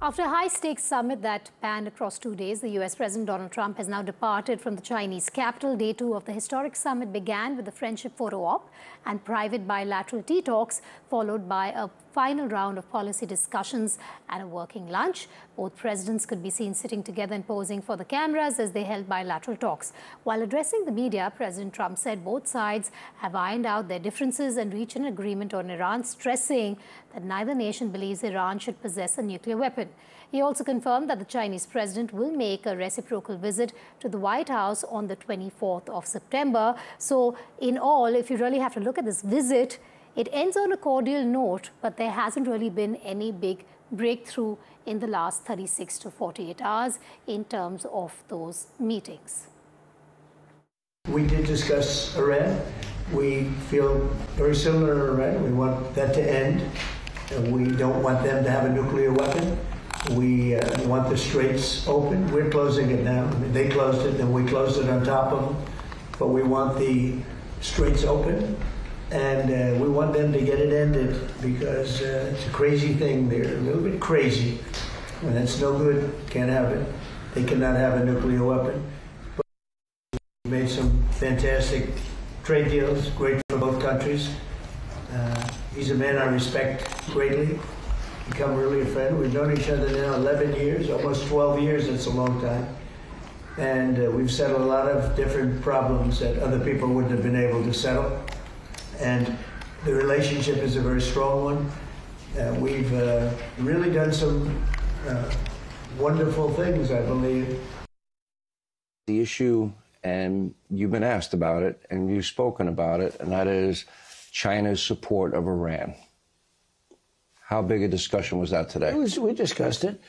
After a high-stakes summit that spanned across 2 days, the U.S. President Donald Trump has now departed from the Chinese capital. Day 2 of the historic summit began with the friendship photo op and private bilateral tea talks, followed by a final round of policy discussions and a working lunch. Both presidents could be seen sitting together and posing for the cameras as they held bilateral talks. While addressing the media, President Trump said both sides have ironed out their differences and reached an agreement on Iran, stressing that neither nation believes Iran should possess a nuclear weapon. He also confirmed that the Chinese president will make a reciprocal visit to the White House on the 24th of September. So in all, if you really have to look at this visit, it ends on a cordial note, but there hasn't really been any big breakthrough in the last 36 to 48 hours in terms of those meetings. We did discuss Iran. We feel very similar to Iran. We want that to end. We don't want them to have a nuclear weapon. We want the straits open. We're closing it now. I mean, they closed it, then we closed it on top of them. But we want the straits open, and we want them to get it ended because it's a crazy thing. They're a little bit crazy. When it's no good, can't have it. They cannot have a nuclear weapon. But we made some fantastic trade deals, great for both countries. He's a man I respect greatly. Become really a friend. We've known each other now 11 years, almost 12 years. That's a long time. And we've settled a lot of different problems that other people wouldn't have been able to settle. And the relationship is a very strong one. We've really done some wonderful things, I believe. The issue, and you've been asked about it, and you've spoken about it, and that is China's support of Iran. How big a discussion was that today? We discussed it.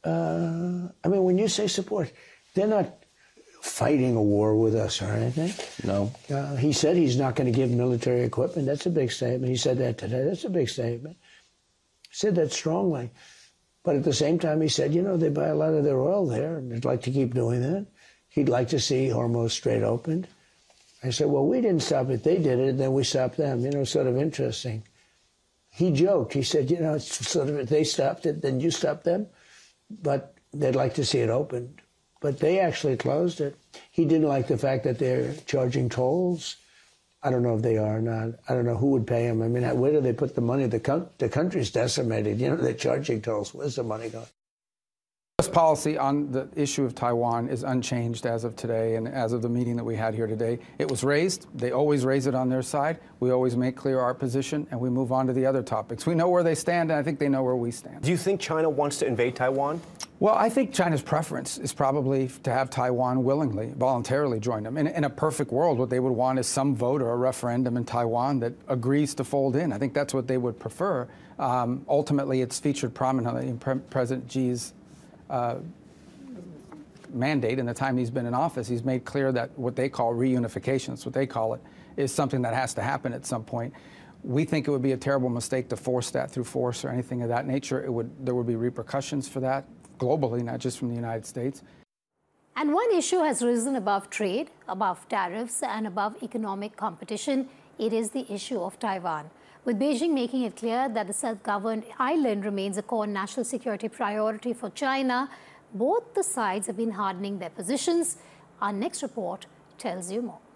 I mean, when you say support, they're not fighting a war with us or anything. No. He said he's not going to give military equipment. That's a big statement. He said that today. That's a big statement. He said that strongly. But at the same time, he said, you know, they buy a lot of their oil there, and they'd like to keep doing that. He'd like to see Hormuz Strait opened. I said, well, we didn't stop it. They did it, and then we stopped them. You know, sort of interesting. He joked. He said, you know, it's sort of, if they stopped it, then you stopped them. But they'd like to see it opened. But they actually closed it. He didn't like the fact that they're charging tolls. I don't know if they are or not. I don't know who would pay them. I mean, where do they put the money? The country's decimated. You know, they're charging tolls. Where's the money going? U.S. policy on the issue of Taiwan is unchanged as of today and as of the meeting that we had here today. It was raised. They always raise it on their side. We always make clear our position, and we move on to the other topics. We know where they stand, and I think they know where we stand. Do you think China wants to invade Taiwan? Well, I think China's preference is probably to have Taiwan willingly, voluntarily join them. In a perfect world, what they would want is some vote or a referendum in Taiwan that agrees to fold in. I think that's what they would prefer. Ultimately, it's featured prominently in President Xi's mandate in the time he's been in office. He's made clear that what they call reunification, that's what they call it, is something that has to happen at some point. We think it would be a terrible mistake to force that through force or anything of that nature. There would be repercussions for that globally, not just from the United States. And one issue has risen above trade, above tariffs, and above economic competition. It is the issue of Taiwan, with Beijing making it clear that the self-governed island remains a core national security priority for China. Both the sides have been hardening their positions. Our next report tells you more.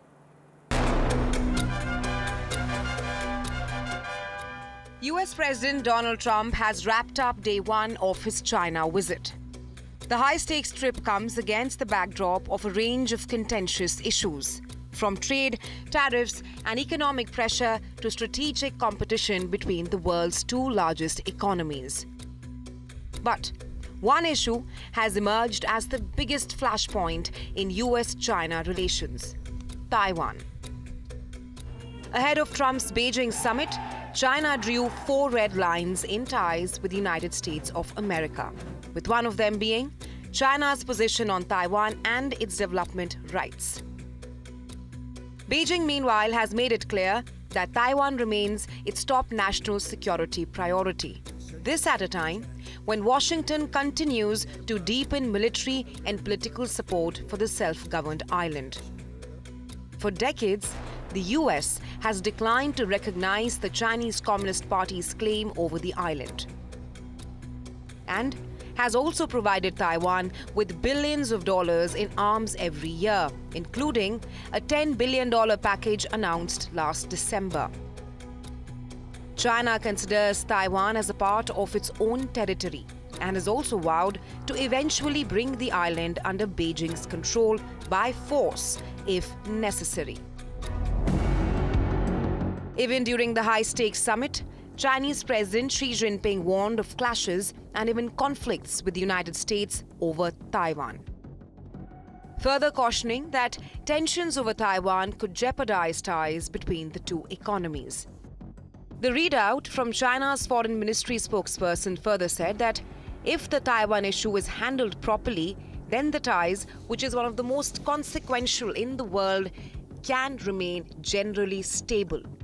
U.S. President Donald Trump has wrapped up day 1 of his China visit. The high-stakes trip comes against the backdrop of a range of contentious issues, from trade, tariffs, and economic pressure to strategic competition between the world's 2 largest economies. But one issue has emerged as the biggest flashpoint in U.S.-China relations: Taiwan. Ahead of Trump's Beijing summit, China drew 4 red lines in ties with the United States of America, with one of them being China's position on Taiwan and its development rights. Beijing, meanwhile, has made it clear that Taiwan remains its top national security priority. This at a time when Washington continues to deepen military and political support for the self-governed island. For decades, the US has declined to recognize the Chinese Communist Party's claim over the island. And has also provided Taiwan with billions of dollars in arms every year, including a $10 billion package announced last December. China considers Taiwan as a part of its own territory and has also vowed to eventually bring the island under Beijing's control by force if necessary. Even during the high-stakes summit, Chinese President Xi Jinping warned of clashes and even conflicts with the United States over Taiwan, further cautioning that tensions over Taiwan could jeopardize ties between the two economies. The readout from China's Foreign Ministry spokesperson further said that if the Taiwan issue is handled properly, then the ties, which is one of the most consequential in the world, can remain generally stable.